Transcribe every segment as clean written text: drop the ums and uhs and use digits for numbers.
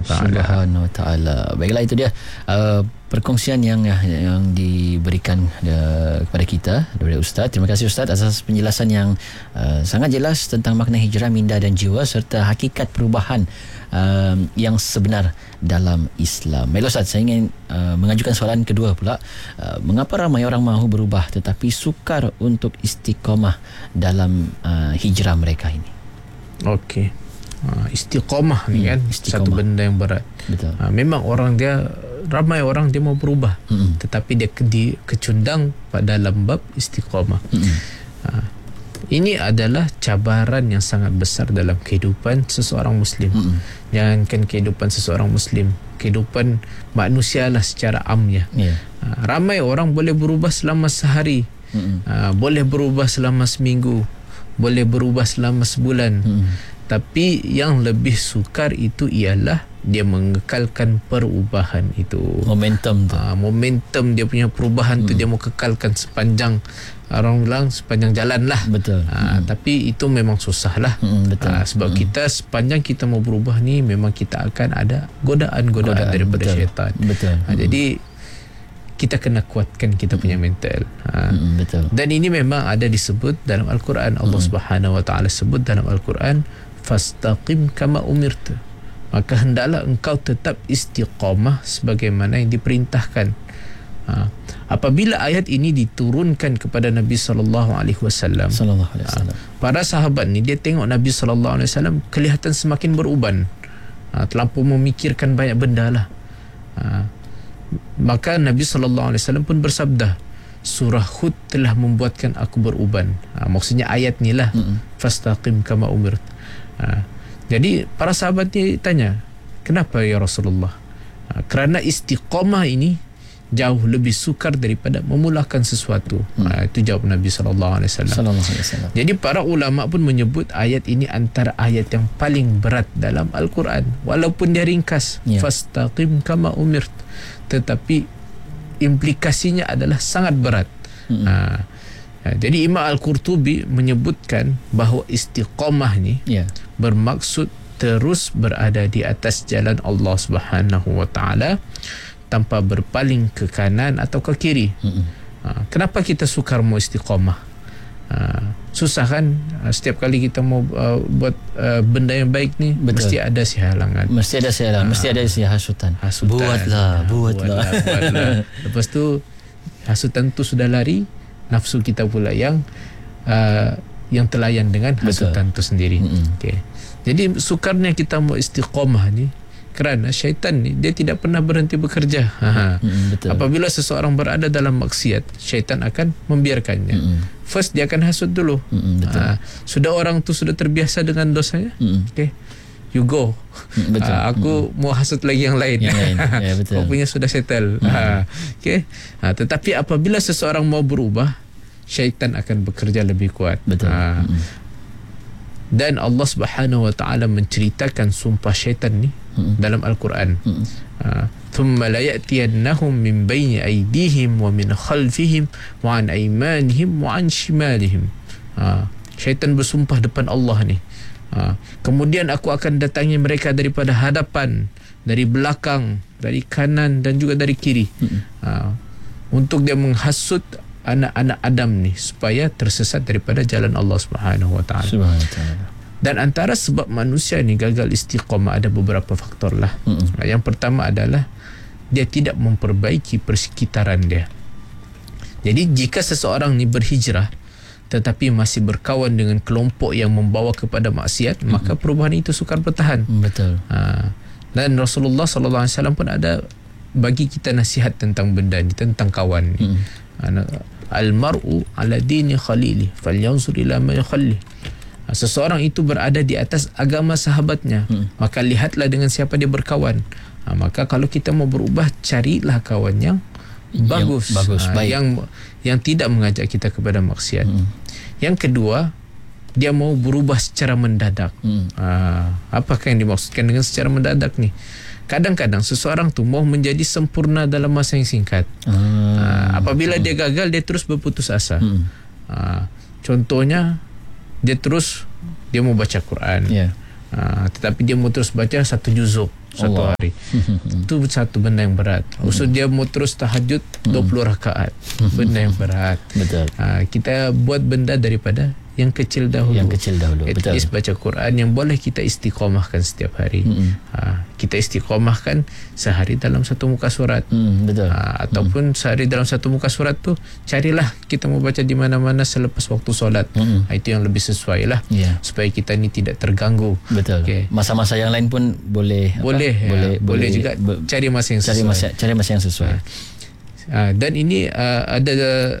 taala. Subhanahu wa taala. Baiklah, itu dia perkongsian yang diberikan kepada kita daripada Ustaz. Terima kasih Ustaz atas penjelasan yang sangat jelas tentang makna hijrah, minda dan jiwa serta hakikat perubahan yang sebenar dalam Islam. Baiklah Ustaz, saya ingin mengajukan soalan kedua pula. Mengapa ramai orang mahu berubah tetapi sukar untuk istiqamah dalam hijrah mereka ini? Okey. Istiqamah ni kan istiqamah. satu benda yang berat. Betul. Memang ramai orang dia mau berubah, tetapi dia kecundang pada dalam bab istiqamah. Ini adalah cabaran yang sangat besar dalam kehidupan seseorang Muslim. Jangankan kehidupan seseorang Muslim, kehidupan manusia lah secara amnya. Ramai orang boleh berubah selama sehari, boleh berubah selama seminggu, boleh berubah selama sebulan. Tapi yang lebih sukar itu ialah dia mengekalkan perubahan itu. Momentum tu. Momentum dia punya perubahan tu dia mau kekalkan sepanjang, orang bilang sepanjang jalan lah. Betul. Tapi itu memang susah lah. Betul. Sebab kita sepanjang kita mau berubah ni memang kita akan ada godaan daripada syaitan. Betul. Jadi kita kena kuatkan kita punya mental. Betul. Dan ini memang ada disebut dalam Al-Quran. Allah Subhanahu Wa Taala sebut dalam Al-Quran, fastaqim kama umirta, maka hendaklah engkau tetap istiqamah sebagaimana yang diperintahkan. Apabila ayat ini diturunkan kepada Nabi sallallahu alaihi wasallam, para sahabat ni dia tengok Nabi sallallahu alaihi wasallam kelihatan semakin beruban, terlampau memikirkan banyak benda lah. Maka Nabi sallallahu alaihi wasallam pun bersabda, surah Hud telah membuatkan aku beruban. Maksudnya ayat ni lah, fastaqim kama umirt. Jadi para sahabat ni tanya, kenapa ya Rasulullah? Kerana istiqamah ini jauh lebih sukar daripada memulakan sesuatu. Itu jawab Nabi sallallahu alaihi wasallam. Jadi para ulama pun menyebut ayat ini antara ayat yang paling berat dalam Al-Quran, walaupun dia ringkas, fastaqim kama umirt, tetapi implikasinya adalah sangat berat. Jadi Imam Al-Qurtubi menyebutkan bahawa istiqamah ni bermaksud terus berada di atas jalan Allah Subhanahu Wa Taala tanpa berpaling ke kanan atau ke kiri. Kenapa kita sukar mau istiqamah? Susah kan? Setiap kali kita mau buat benda yang baik ni, mesti ada si halangan. Mesti ada si hasutan. Buatlah. Lepas tu hasutan tu sudah lari, nafsu kita pula yang telayan dengan hasutan tu sendiri. Okay. Jadi sukarnya kita mau istiqamah ni kerana syaitan ni dia tidak pernah berhenti bekerja. Apabila seseorang berada dalam maksiat, syaitan akan membiarkannya. First dia akan hasut dulu. Sudah orang tu sudah terbiasa dengan dosanya, okay, you go. Aku mau hasut lagi yang lain. Kau punya sudah settle. Okay. Tetapi apabila seseorang mau berubah, syaitan akan bekerja lebih kuat. Dan Allah Subhanahu Wa Taala menceritakan sumpah syaitan ni dalam Al-Quran. Thumma la ya'tiyannahum min bayni aydihim wa min khalfihim wa an aymanihim wa an shimalihim. Syaitan bersumpah depan Allah ni. Kemudian aku akan datangi mereka daripada hadapan, dari belakang, dari kanan dan juga dari kiri, untuk dia menghasut anak-anak Adam ni supaya tersesat daripada jalan Allah Subhanahu Wa Taala. Dan antara sebab manusia ni gagal istiqamah ada beberapa faktor lah. Yang pertama adalah dia tidak memperbaiki persekitaran dia. Jadi jika seseorang ni berhijrah tetapi masih berkawan dengan kelompok yang membawa kepada maksiat, maka perubahan itu sukar bertahan. Betul. Dan Rasulullah sallallahu alaihi wasallam pun ada bagi kita nasihat tentang benda ni, tentang kawan ni. Al-mar'u ala dini khalili falyanzur ila ma yakhalli. Seseorang itu berada di atas agama sahabatnya, maka lihatlah dengan siapa dia berkawan. Maka kalau kita mau berubah, carilah kawan yang bagus, baik, yang tidak mengajak kita kepada maksiat. Yang kedua, dia mau berubah secara mendadak. Apakah yang dimaksudkan dengan secara mendadak ni? Kadang-kadang seseorang tu mau menjadi sempurna dalam masa yang singkat. Apabila dia gagal, dia terus berputus asa. Contohnya, dia mau baca Quran, tetapi dia mau terus baca satu juzuk satu hari. Itu satu benda yang berat. Maksud dia mau terus tahajud 20 rakaat. Benda yang berat. Betul. Kita buat benda daripada yang kecil dahulu. At Betul. least baca Quran yang boleh kita istiqamahkan setiap hari. Kita istiqamahkan sehari dalam satu muka surat. Betul. Ataupun sehari dalam satu muka surat tu carilah kita mau baca di mana-mana selepas waktu solat. Itu yang lebih sesuai lah. Supaya kita ni tidak terganggu. Betul. Masa-masa yang lain pun boleh juga cari masa yang sesuai. Cari masa yang sesuai. Dan ini ada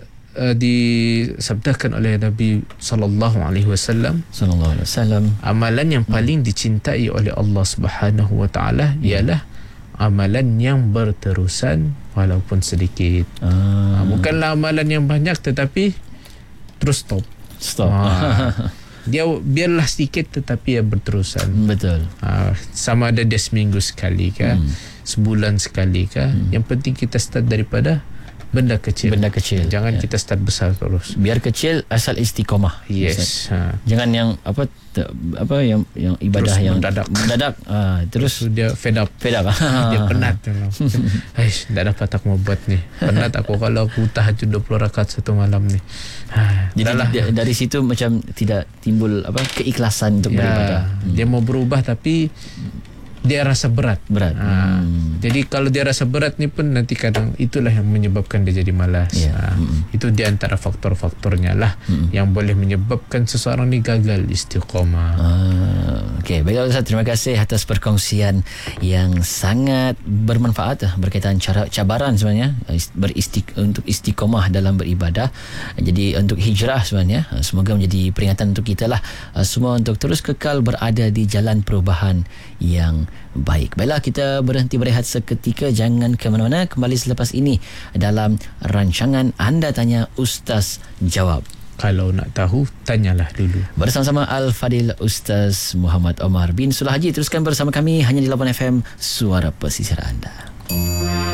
disabdakan oleh Nabi sallallahu alaihi wasallam, amalan yang paling dicintai oleh Allah Subhanahu wa taala ialah amalan yang berterusan walaupun sedikit. Bukanlah amalan yang banyak tetapi terus stop. Dia biarlah sedikit tetapi berterusan. Betul. Sama ada dia seminggu sekali kah, sebulan sekali kah, yang penting kita start daripada benda kecil. Jangan kita start besar terus. Biar kecil asal istiqamah. Yes. Jangan yang yang ibadah terus yang mendadak. Terus dia fed up. Dia penat. Dah dapat aku mau buat ni. Penat aku kalau aku tahajud 20 rakaat satu malam ni. Jadi dari situ macam tidak timbul keikhlasan untuk beribadah. Dia mau berubah tapi dia rasa berat. Jadi kalau dia rasa berat ni pun nanti kadang itulah yang menyebabkan dia jadi malas. Itu di antara faktor-faktornya lah yang boleh menyebabkan seseorang ni gagal istiqamah. Okey, baiklah Ustaz, terima kasih atas perkongsian yang sangat bermanfaat berkaitan cabaran sebenarnya untuk istiqamah dalam beribadah. Jadi untuk hijrah sebenarnya semoga menjadi peringatan untuk kita lah semua untuk terus kekal berada di jalan perubahan yang baik. Baiklah, kita berhenti berehat seketika, jangan ke mana-mana, kembali selepas ini dalam rancangan Anda Tanya Ustaz Jawab. Kalau nak tahu, tanyalah dulu. Bersama-sama Al-Fadil Ustaz Muhammad Omar bin Sulhaji. Teruskan bersama kami hanya di Labuan FM, suara pesisir anda.